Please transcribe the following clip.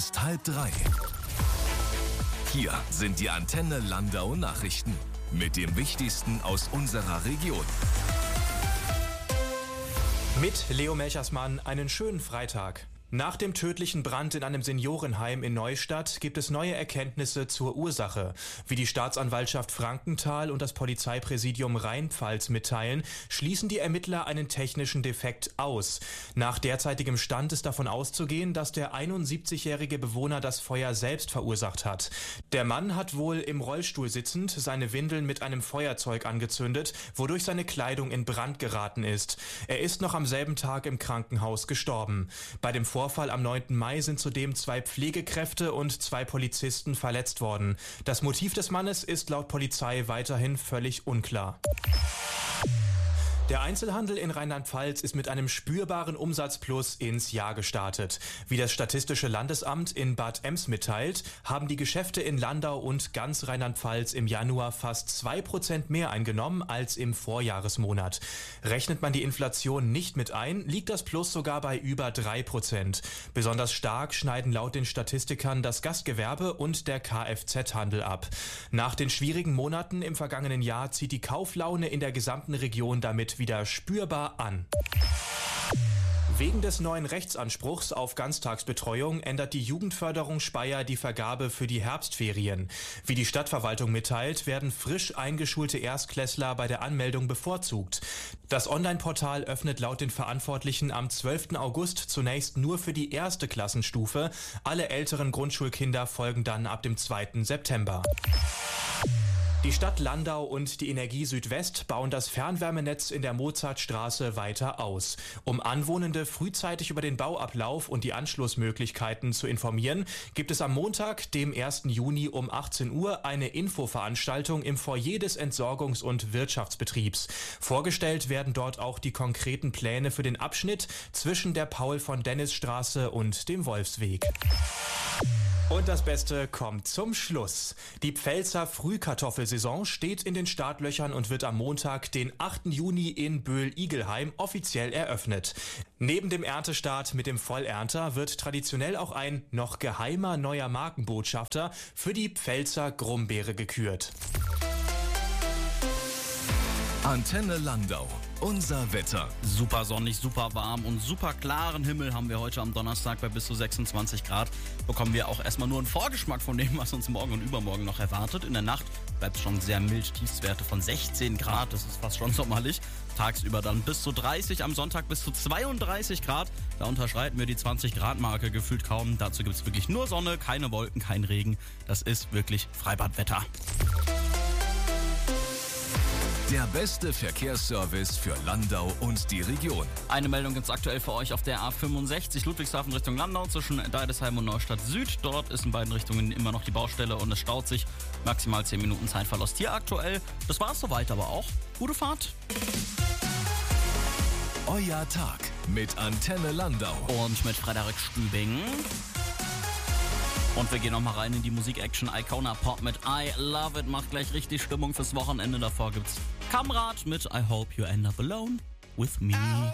Ist 2:30. Hier sind die Antenne Landau Nachrichten mit dem Wichtigsten aus unserer Region. Mit Leo Melchersmann einen schönen Freitag. Nach dem tödlichen Brand in einem Seniorenheim in Neustadt gibt es neue Erkenntnisse zur Ursache. Wie die Staatsanwaltschaft Frankenthal und das Polizeipräsidium Rheinpfalz mitteilen, schließen die Ermittler einen technischen Defekt aus. Nach derzeitigem Stand ist davon auszugehen, dass der 71-jährige Bewohner das Feuer selbst verursacht hat. Der Mann hat wohl im Rollstuhl sitzend seine Windeln mit einem Feuerzeug angezündet, wodurch seine Kleidung in Brand geraten ist. Er ist noch am selben Tag im Krankenhaus gestorben. Bei dem Vorfall am 9. Mai sind zudem 2 Pflegekräfte und 2 Polizisten verletzt worden. Das Motiv des Mannes ist laut Polizei weiterhin völlig unklar. Der Einzelhandel in Rheinland-Pfalz ist mit einem spürbaren Umsatzplus ins Jahr gestartet. Wie das Statistische Landesamt in Bad Ems mitteilt, haben die Geschäfte in Landau und ganz Rheinland-Pfalz im Januar fast 2% mehr eingenommen als im Vorjahresmonat. Rechnet man die Inflation nicht mit ein, liegt das Plus sogar bei über 3%. Besonders stark schneiden laut den Statistikern das Gastgewerbe und der Kfz-Handel ab. Nach den schwierigen Monaten im vergangenen Jahr zieht die Kauflaune in der gesamten Region damit wieder spürbar an. Wegen des neuen Rechtsanspruchs auf Ganztagsbetreuung ändert die Jugendförderung Speyer die Vergabe für die Herbstferien. Wie die Stadtverwaltung mitteilt, werden frisch eingeschulte Erstklässler bei der Anmeldung bevorzugt. Das Online-Portal öffnet laut den Verantwortlichen am 12. August zunächst nur für die erste Klassenstufe. Alle älteren Grundschulkinder folgen dann ab dem 2. September. Die Stadt Landau und die Energie Südwest bauen das Fernwärmenetz in der Mozartstraße weiter aus. Um Anwohnende frühzeitig über den Bauablauf und die Anschlussmöglichkeiten zu informieren, gibt es am Montag, dem 1. Juni um 18 Uhr eine Infoveranstaltung im Foyer des Entsorgungs- und Wirtschaftsbetriebs. Vorgestellt werden dort auch die konkreten Pläne für den Abschnitt zwischen der Paul-von-Dennis-Straße und dem Wolfsweg. Und das Beste kommt zum Schluss. Die Pfälzer Frühkartoffelsaison steht in den Startlöchern und wird am Montag, den 8. Juni in Böhl-Igelheim offiziell eröffnet. Neben dem Erntestart mit dem Vollernter wird traditionell auch ein noch geheimer neuer Markenbotschafter für die Pfälzer Grumbeere gekürt. Antenne Landau. Unser Wetter. Super sonnig, super warm und super klaren Himmel haben wir heute am Donnerstag bei bis zu 26 Grad. Bekommen wir auch erstmal nur einen Vorgeschmack von dem, was uns morgen und übermorgen noch erwartet. In der Nacht bleibt es schon sehr mild, Tiefstwerte von 16 Grad, das ist fast schon sommerlich. Tagsüber dann bis zu 30, am Sonntag bis zu 32 Grad. Da unterschreiten wir die 20 Grad Marke gefühlt kaum. Dazu gibt es wirklich nur Sonne, keine Wolken, kein Regen. Das ist wirklich Freibadwetter. Der beste Verkehrsservice für Landau und die Region. Eine Meldung gibt es aktuell für euch auf der A65 Ludwigshafen Richtung Landau zwischen Deidesheim und Neustadt Süd. Dort ist in beiden Richtungen immer noch die Baustelle und es staut sich. Maximal 10 Minuten Zeitverlust hier aktuell. Das war es soweit aber auch. Gute Fahrt. Euer Tag mit Antenne Landau. Und mit Frederik Stübing. Und wir gehen nochmal rein in die Musik-Action. Icona Pop mit I Love It macht gleich richtig Stimmung fürs Wochenende. Davor gibt's Kamrat mit I Hope You End Up Alone With Me.